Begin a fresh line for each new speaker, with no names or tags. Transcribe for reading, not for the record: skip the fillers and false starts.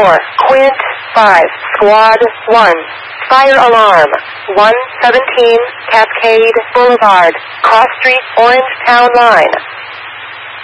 4, Quint 5, Squad 1. Fire alarm. 117 Cascade Boulevard, Cross Street, Orange Town Line.